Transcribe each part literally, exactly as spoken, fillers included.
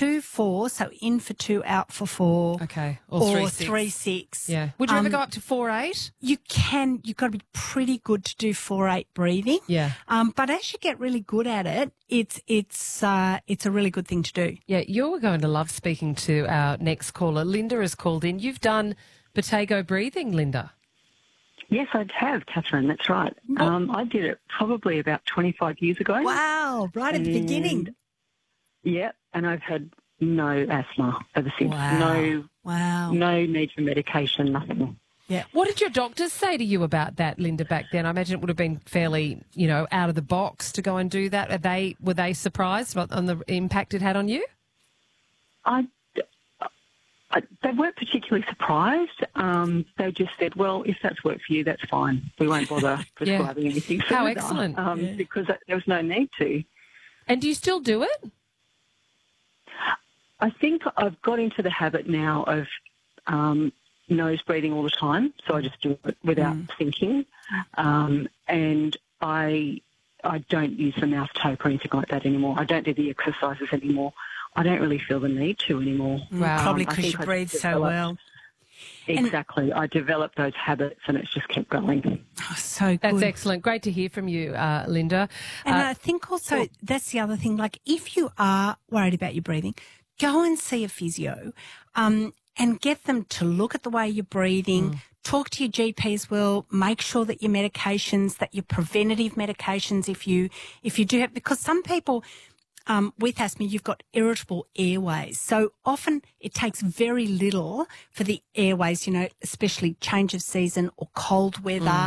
two, four, so in for two, out for four. Okay. Or, Or three, six. three, six. Yeah. Would you ever Um, go up to four, eight? You can, you've got to be pretty good to do four, eight breathing. Yeah. Um, but as you get really good at it, it's, it's, uh, it's a really good thing to do. Yeah, you're going to love speaking to our next caller. Linda has called in. You've done Botago breathing, Linda. Yes, I have, Catherine. That's right. Um, I did it probably about twenty-five years ago. Wow, right at the And- beginning. Yeah, and I've had no asthma ever since. Wow. No, Wow. no need for medication, nothing. Yeah. What did your doctors say to you about that, Linda, back then? I imagine it would have been fairly, you know, out of the box to go and do that. Are they were they surprised on the impact it had on you? I, I, they weren't particularly surprised. Um, they just said, well, if that's worked for you, that's fine. We won't bother prescribing anything further. How excellent. Um, Yeah. Because there was no need to. And do you still do it? I think I've got into the habit now of um, nose breathing all the time, so I just do it without Mm. thinking. Um, and I I don't use the mouth tape or anything like that anymore. I don't do the exercises anymore. I don't really feel the need to anymore. Wow. Probably Um, I because you think I breathe so developed- well. Exactly. I developed those habits and it's just kept going. Oh, so good. That's excellent. Great to hear from you, uh, Linda. And Uh, I think also that's the other thing. Like, if you are worried about your breathing, go and see a physio, um, and get them to look at the way you're breathing. Talk to your G P as well. Make sure that your medications, that your preventative medications, if you if you do have, because some people. Um, with asthma, you've got irritable airways. So often it takes very little for the airways, you know, especially change of season or cold weather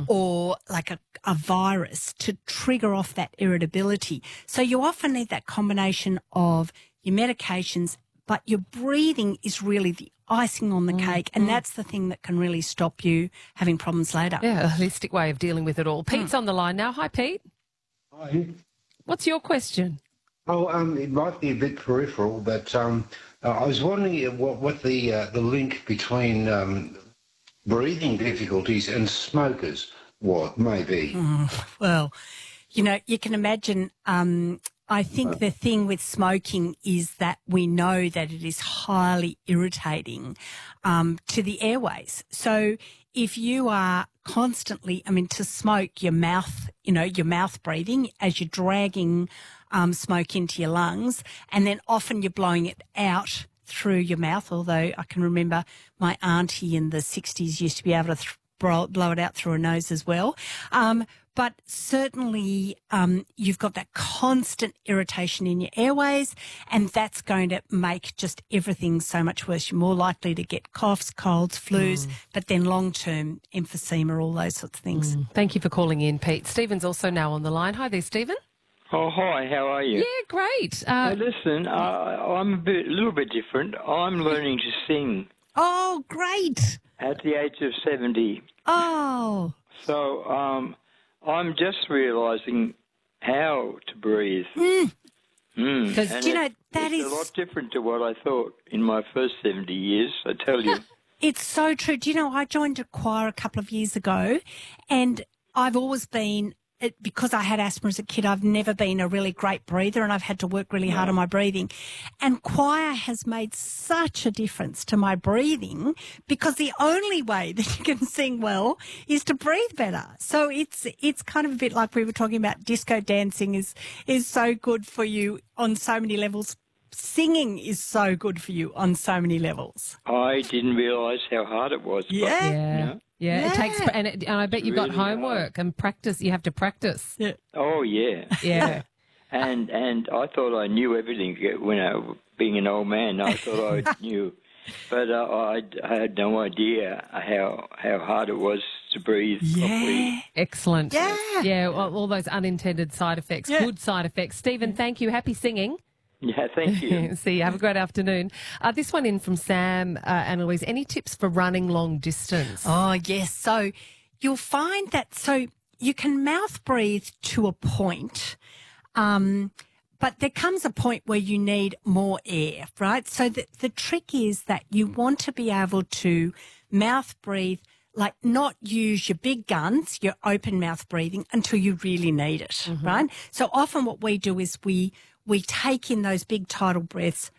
or like a, a virus to trigger off that irritability. So you often need that combination of your medications, but your breathing is really the icing on the cake. And that's the thing that can really stop you having problems later. yeah, a holistic way of dealing with it all. Pete's on the line now. Hi, Pete. Hi. What's your question? Oh, um, it might be a bit peripheral, but um, uh, I was wondering what, what the uh, the link between um, breathing difficulties and smokers what may be. Well, you know, you can imagine, um, I think the thing with smoking is that we know that it is highly irritating um, to the airways. So if you are constantly, I mean, to smoke, your mouth, you know, your mouth breathing as you're dragging um, smoke into your lungs, and then often you're blowing it out through your mouth, although I can remember my auntie in the sixties used to be able to th- blow, blow it out through her nose as well. Um, but certainly um, you've got that constant irritation in your airways, and that's going to make just everything so much worse. You're more likely to get coughs, colds, flus, but then long-term emphysema, all those sorts of things. Thank you for calling in, Pete. Stephen's also now on the line. Hi there, Stephen. Oh, hi, how are you? Yeah, great. Now, Uh, listen, uh, I'm a bit, a little bit different. I'm learning to sing Oh, great. at the age of seventy. Oh, So um, I'm just realising how to breathe. Mm. Because, And do you know, it- that it's is- a lot different to what I thought in my first seventy years, I tell you. it's so true. Do you know, I joined a choir a couple of years ago, and I've always been, it, because I had asthma as a kid, I've never been a really great breather, and I've had to work really hard on my breathing. And choir has made such a difference to my breathing, because the only way that you can sing well is to breathe better. So it's it's kind of a bit like we were talking about. Disco dancing is is so good for you on so many levels. Singing is so good for you on so many levels. I didn't realise how hard it was. but, Yeah. yeah. you know. Yeah, it takes, Yeah. and, it, and I bet you've got really hard. homework and practice. You have to practice. Oh, yeah. Yeah. And and I thought I knew everything when I, being an old man, I thought I knew. But uh, I, I had no idea how how hard it was to breathe properly. Excellent. Yeah. Yeah, all, all those unintended side effects, Yeah. good side effects. Stephen, thank you. Happy singing. Yeah, thank you. See you. Have a great afternoon. Uh, this one in from Sam uh, and Louise. Any tips for running long distance? Oh, yes. So you'll find that, so you can mouth breathe to a point, um, but there comes a point where you need more air, right? So the, the trick is that you want to be able to mouth breathe, like not use your big guns, your open mouth breathing until you really need it, right? So often what we do is we we take in those big tidal breaths